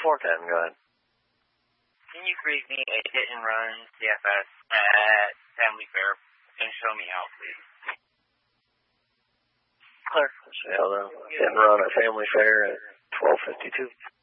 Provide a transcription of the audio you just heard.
410, go ahead. Can you grade me a hit and run CFS at Family Fair and show me how, please? Clear. So, hit and run at Family Fair at 12:52.